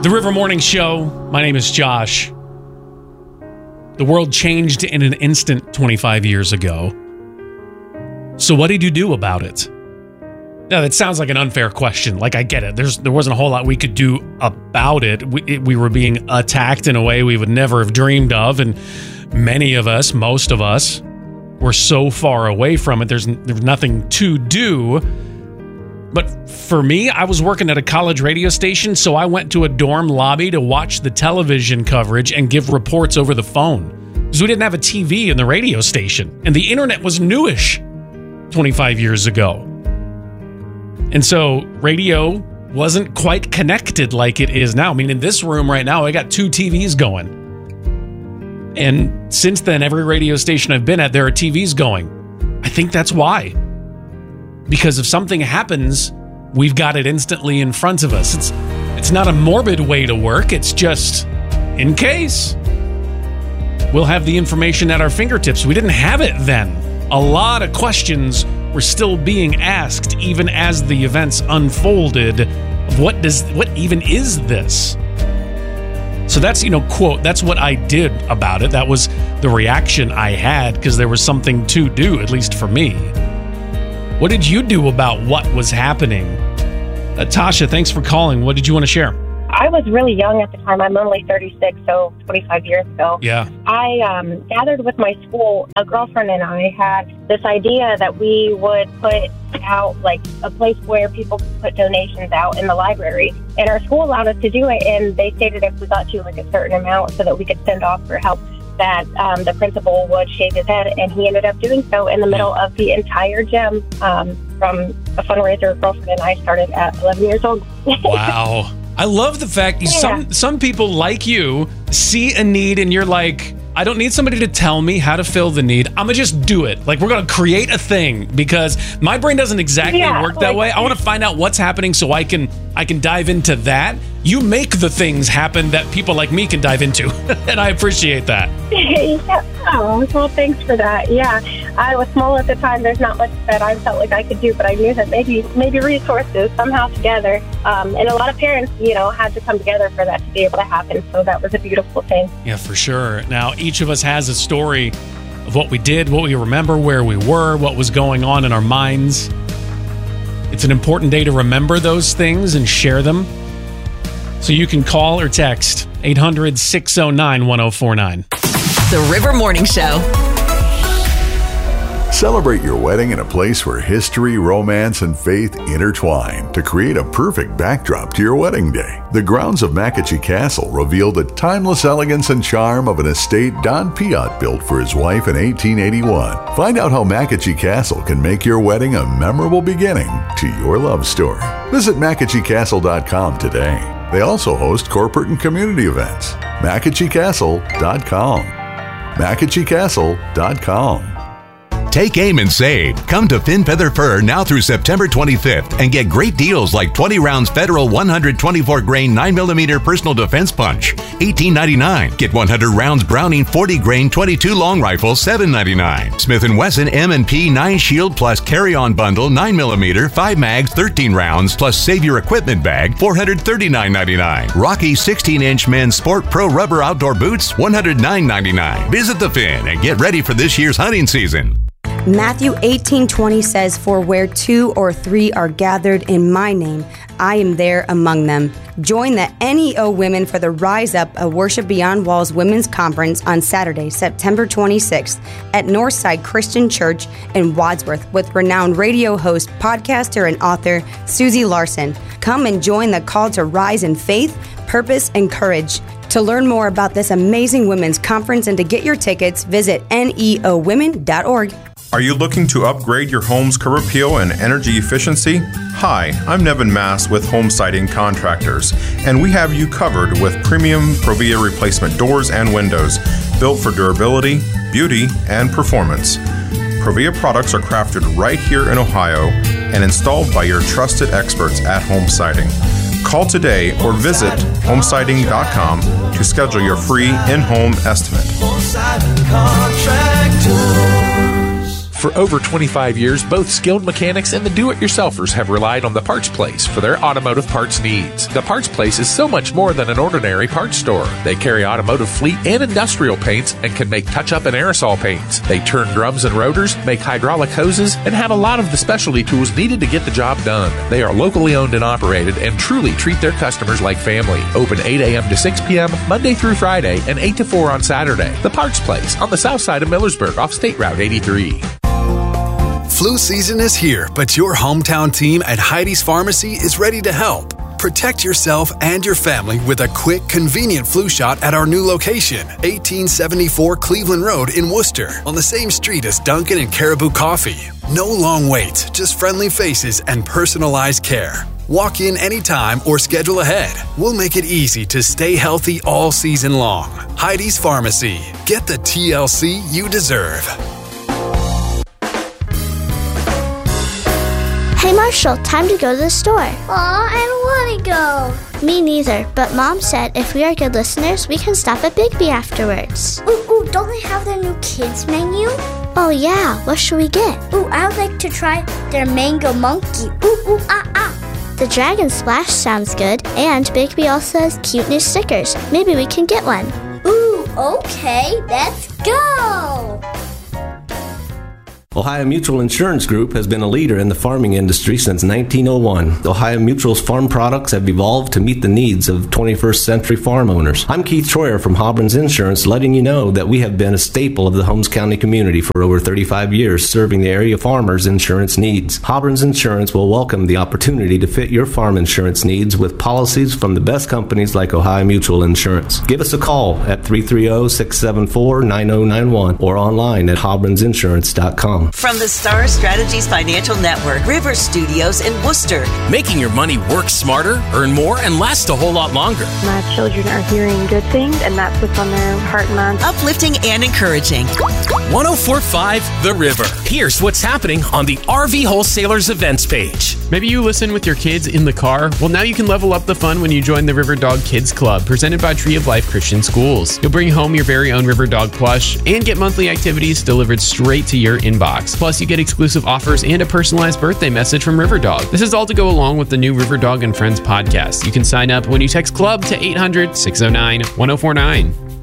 The River Morning Show. My name is Josh. The world changed in an instant 25 years ago. So what did you do about it? Now, that sounds like an unfair question. Like, I get it. There wasn't a whole lot we could do about it. We were being attacked in a way we would never have dreamed of. And many of us, most of us, were so far away from it. There's nothing to do. But for me, I was working at a college radio station, so I went to a dorm lobby to watch the television coverage and give reports over the phone. Because we didn't have a TV in the radio station. And the internet was newish 25 years ago. And so radio wasn't quite connected like it is now. I mean, in this room right now, I got 2 TVs going. And since then, every radio station I've been at, there are TVs going. I think that's why. Because if something happens, we've got it instantly in front of us. It's not a morbid way to work. It's just in case. We'll have the information at our fingertips. We didn't have it then. A lot of questions were still being asked even as the events unfolded. What even is this? So that's, quote, that's what I did about it. That was the reaction I had because there was something to do, at least for me. What did you do about what was happening? Tasha, thanks for calling. What did you want to share? I was really young at the time. I'm only 36, so 25 years ago. Yeah. I gathered with my school. A girlfriend and I had this idea that we would put out like a place where people could put donations out in the library. And our school allowed us to do it, and they stated if we got to like a certain amount so that we could send off for help, that the principal would shave his head, and he ended up doing so in the middle of the entire gym from a fundraiser girlfriend and I started at 11 years old. Wow. I love the fact some people like you see a need and you're like, I don't need somebody to tell me how to fill the need. I'm going to just do it. Like, we're going to create a thing because my brain doesn't exactly work that way. I want to find out what's happening so I can dive into that. You make the things happen that people like me can dive into. And I appreciate that. Oh, well, thanks for that. Yeah, I was small at the time. There's not much that I felt like I could do, but I knew that maybe resources somehow together. And a lot of parents, had to come together for that to be able to happen. So that was a beautiful thing. Yeah, for sure. Now, each of us has a story of what we did, what we remember, where we were, what was going on in our minds. It's an important day to remember those things and share them. So you can call or text 800-609-1049. The River Morning Show. Celebrate your wedding in a place where history, romance, and faith intertwine to create a perfect backdrop to your wedding day. The grounds of Macatchee Castle reveal the timeless elegance and charm of an estate Don Piatt built for his wife in 1881. Find out how Macatchee Castle can make your wedding a memorable beginning to your love story. Visit MacatcheeCastle.com today. They also host corporate and community events. MacatcheeCastle.com. MacatcheeCastle.com. Take aim and save. Come to Fin Feather Fur now through September 25th and get great deals like 20 rounds Federal 124 grain 9mm personal defense punch, $18.99. Get 100 rounds Browning 40 grain 22 long rifle, $7.99. Smith & Wesson M&P 9 Shield plus carry-on bundle 9mm 5 mags 13 rounds plus save your equipment bag, $439.99. Rocky 16-inch men's Sport Pro rubber outdoor boots, $109.99. Visit the Fin and get ready for this year's hunting season. Matthew 18:20 says, "For where 2 or 3 are gathered in my name, I am there among them." Join the NEO Women for the Rise Up, a Worship Beyond Walls Women's Conference on Saturday, September 26th at Northside Christian Church in Wadsworth with renowned radio host, podcaster, and author Susie Larson. Come and join the call to rise in faith, purpose, and courage. To learn more about this amazing women's conference and to get your tickets, visit neowomen.org. Are you looking to upgrade your home's curb appeal and energy efficiency? Hi, I'm Nevin Mass with Home Siding Contractors, and we have you covered with premium Provia replacement doors and windows built for durability, beauty, and performance. Provia products are crafted right here in Ohio and installed by your trusted experts at Home Siding. Call today or visit homesiding.com to schedule your free in-home estimate. For over 25 years, both skilled mechanics and the do-it-yourselfers have relied on the Parts Place for their automotive parts needs. The Parts Place is so much more than an ordinary parts store. They carry automotive fleet and industrial paints and can make touch-up and aerosol paints. They turn drums and rotors, make hydraulic hoses, and have a lot of the specialty tools needed to get the job done. They are locally owned and operated and truly treat their customers like family. Open 8 a.m. to 6 p.m. Monday through Friday and 8 to 4 on Saturday. The Parts Place on the south side of Millersburg off State Route 83. Flu season is here, but your hometown team at Heidi's Pharmacy is ready to help. Protect yourself and your family with a quick, convenient flu shot at our new location, 1874 Cleveland Road in Worcester, on the same street as Dunkin' and Caribou Coffee. No long waits, just friendly faces and personalized care. Walk in anytime or schedule ahead. We'll make it easy to stay healthy all season long. Heidi's Pharmacy. Get the TLC you deserve. Hey Marshall, time to go to the store. Aw, I don't want to go. Me neither, but Mom said if we are good listeners, we can stop at Bigby afterwards. Ooh, don't they have their new kids menu? Oh yeah, what should we get? Ooh, I would like to try their mango monkey. Ooh, ah. The Dragon Splash sounds good, and Bigby also has cute new stickers. Maybe we can get one. Ooh, okay, let's go! Ohio Mutual Insurance Group has been a leader in the farming industry since 1901. Ohio Mutual's farm products have evolved to meet the needs of 21st century farm owners. I'm Keith Troyer from Hobron's Insurance, letting you know that we have been a staple of the Holmes County community for over 35 years, serving the area farmers' insurance needs. Hobron's Insurance will welcome the opportunity to fit your farm insurance needs with policies from the best companies like Ohio Mutual Insurance. Give us a call at 330-674-9091 or online at hobronsinsurance.com. From the Star Strategies Financial Network, River Studios in Worcester. Making your money work smarter, earn more, and last a whole lot longer. My children are hearing good things, and that's what's on their heart and mind. Uplifting and encouraging. 104.5 The River. Here's what's happening on the RV Wholesalers events page. Maybe you listen with your kids in the car? Well, now you can level up the fun when you join the River Dog Kids Club, presented by Tree of Life Christian Schools. You'll bring home your very own River Dog plush and get monthly activities delivered straight to your inbox. Plus, you get exclusive offers and a personalized birthday message from River Dog. This is all to go along with the new River Dog and Friends podcast. You can sign up when you text CLUB to 800-609-1049.